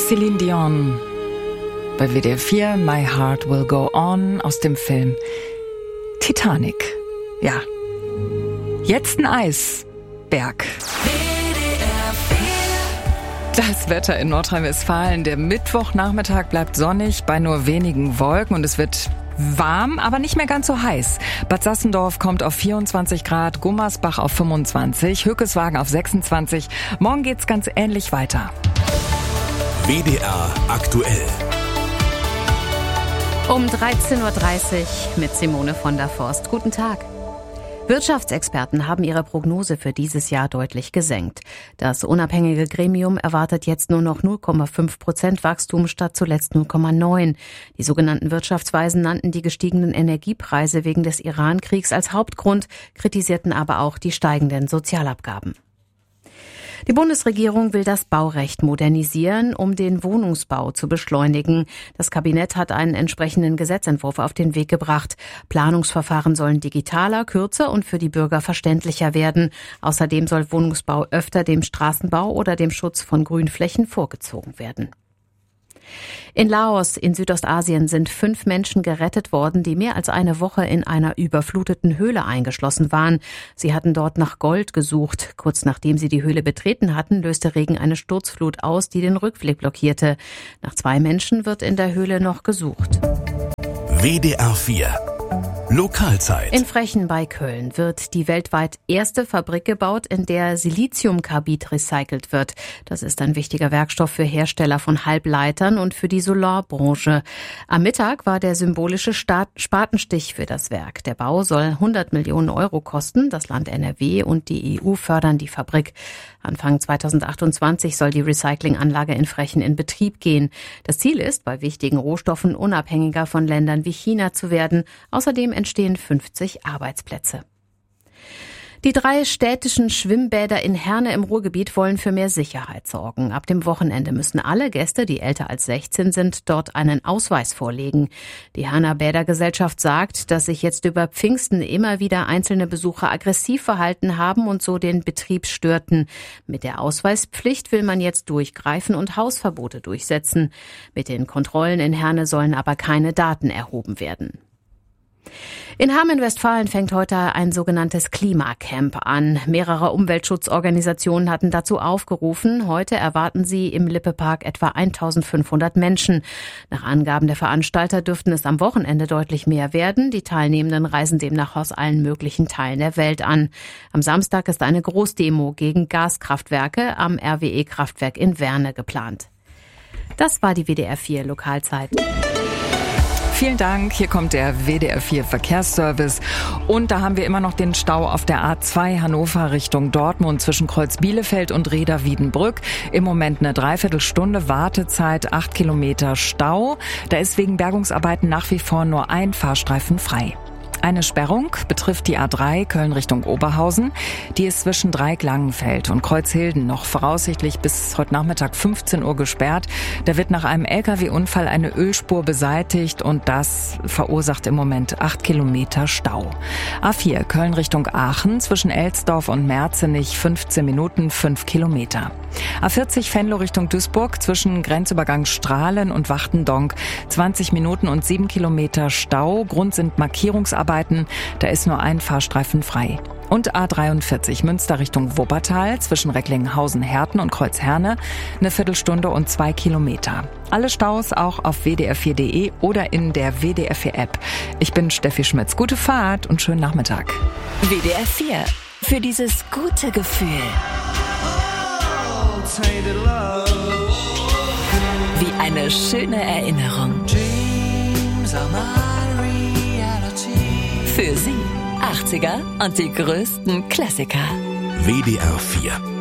Celine Dion bei WDR 4, My Heart Will Go On aus dem Film Titanic. Ja, jetzt ein Eisberg. Das Wetter in Nordrhein-Westfalen. Der Mittwochnachmittag bleibt sonnig bei nur wenigen Wolken und es wird warm, aber nicht mehr ganz so heiß. Bad Sassendorf kommt auf 24 Grad, Gummersbach auf 25, Hückeswagen auf 26. Morgen geht's ganz ähnlich weiter. WDR aktuell. Um 13.30 Uhr mit Simone von der Forst. Guten Tag. Wirtschaftsexperten haben ihre Prognose für dieses Jahr deutlich gesenkt. Das unabhängige Gremium erwartet jetzt nur noch 0,5% Wachstum statt zuletzt 0,9%. Die sogenannten Wirtschaftsweisen nannten die gestiegenen Energiepreise wegen des Iran-Kriegs als Hauptgrund, kritisierten aber auch die steigenden Sozialabgaben. Die Bundesregierung will das Baurecht modernisieren, um den Wohnungsbau zu beschleunigen. Das Kabinett hat einen entsprechenden Gesetzentwurf auf den Weg gebracht. Planungsverfahren sollen digitaler, kürzer und für die Bürger verständlicher werden. Außerdem soll Wohnungsbau öfter dem Straßenbau oder dem Schutz von Grünflächen vorgezogen werden. In Laos in Südostasien sind 5 Menschen gerettet worden, die mehr als eine Woche in einer überfluteten Höhle eingeschlossen waren. Sie hatten dort nach Gold gesucht. Kurz nachdem sie die Höhle betreten hatten, löste Regen eine Sturzflut aus, die den Rückweg blockierte. Nach 2 Menschen wird in der Höhle noch gesucht. WDR 4 Lokalzeit. In Frechen bei Köln wird die weltweit erste Fabrik gebaut, in der Siliziumkarbid recycelt wird. Das ist ein wichtiger Werkstoff für Hersteller von Halbleitern und für die Solarbranche. Am Mittag war der symbolische Spatenstich für das Werk. Der Bau soll 100 Millionen Euro kosten. Das Land NRW und die EU fördern die Fabrik. Anfang 2028 soll die Recyclinganlage in Frechen in Betrieb gehen. Das Ziel ist, bei wichtigen Rohstoffen unabhängiger von Ländern wie China zu werden. Außerdem entstehen 50 Arbeitsplätze. Die 3 städtischen Schwimmbäder in Herne im Ruhrgebiet wollen für mehr Sicherheit sorgen. Ab dem Wochenende müssen alle Gäste, die älter als 16 sind, dort einen Ausweis vorlegen. Die Herner Bädergesellschaft sagt, dass sich jetzt über Pfingsten immer wieder einzelne Besucher aggressiv verhalten haben und so den Betrieb störten. Mit der Ausweispflicht will man jetzt durchgreifen und Hausverbote durchsetzen. Mit den Kontrollen in Herne sollen aber keine Daten erhoben werden. In Hamm-in-Westfalen fängt heute ein sogenanntes Klimacamp an. Mehrere Umweltschutzorganisationen hatten dazu aufgerufen. Heute erwarten sie im Lippe-Park etwa 1500 Menschen. Nach Angaben der Veranstalter dürften es am Wochenende deutlich mehr werden. Die Teilnehmenden reisen demnach aus allen möglichen Teilen der Welt an. Am Samstag ist eine Großdemo gegen Gaskraftwerke am RWE-Kraftwerk in Werne geplant. Das war die WDR 4 Lokalzeit. Vielen Dank. Hier kommt der WDR 4 Verkehrsservice. Und da haben wir immer noch den Stau auf der A2 Hannover Richtung Dortmund zwischen Kreuz Bielefeld und Reda-Wiedenbrück. Im Moment eine Dreiviertelstunde Wartezeit, 8 Kilometer Stau. Da ist wegen Bergungsarbeiten nach wie vor nur ein Fahrstreifen frei. Eine Sperrung betrifft die A3 Köln Richtung Oberhausen. Die ist zwischen Dreieck-Langenfeld und Kreuzhilden noch voraussichtlich bis heute Nachmittag 15 Uhr gesperrt. Da wird nach einem LKW-Unfall eine Ölspur beseitigt und das verursacht im Moment 8 Kilometer Stau. A4 Köln Richtung Aachen zwischen Elsdorf und Merzenich 15 Minuten, 5 Kilometer. A40 Venlo Richtung Duisburg zwischen Grenzübergang Strahlen und Wachtendonk 20 Minuten und 7 Kilometer Stau. Grund sind Markierungsarbeiten. Da ist nur ein Fahrstreifen frei. Und A43 Münster Richtung Wuppertal zwischen Recklinghausen-Herten und Kreuzherne eine Viertelstunde und 2 Kilometer. Alle Staus auch auf wdr4.de oder in der WDR 4 App. Ich bin Steffi Schmitz. Gute Fahrt und schönen Nachmittag. WDR 4 für dieses gute Gefühl. Wie eine schöne Erinnerung. Für Sie 80er und die größten Klassiker. WDR 4